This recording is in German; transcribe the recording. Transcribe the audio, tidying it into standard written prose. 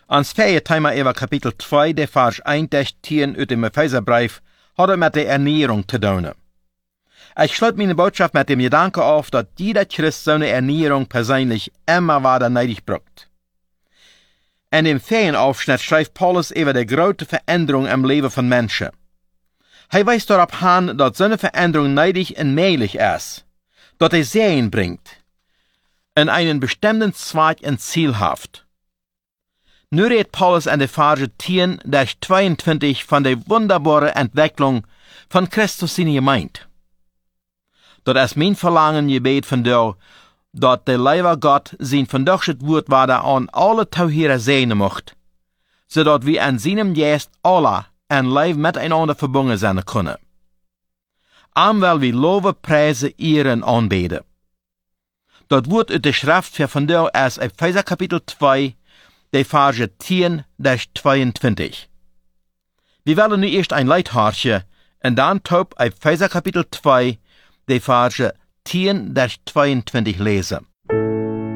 Ans tweede Thema über Kapitel 2, der Vers 1 des 10 uit dem Epheserbrief, hat mit der Ernährung zu tun. Ich schloss meine Botschaft mit dem Gedanke auf, dass jeder Christ seine Ernährung persönlich immer weiter nötig braucht. In dem Ferienaufschnitt schreibt Paulus über die große Veränderung im Leben von Menschen. Er weist darauf hin, dass seine Veränderung nötig und möglich ist, dass er Sehen bringt, in einen bestimmten Zweck und Ziel hat. Nu redet Paulus in der Verse 10 durch 22 von der wunderbaren Entwicklung von Christus seine Gemeinde. Dat ist mein Verlangen Gebet von dir, dass der Leiber Gott sein verdorchtet Wort weiter an alle Tauhörer sehen macht, sodass wir an seinem Geist alle ein Leib miteinander verbunden sein können. Am will wir Lobe, Preise, Ehren anbeten. Das Wort uit der Schrift für von dir ist Epheser Kapitel 2, die Verse 10 bis 22. Wir wollen nu erst ein Leithaarsje und dann top Epheser Kapitel 2, die Verse 10 bis 22 lesen.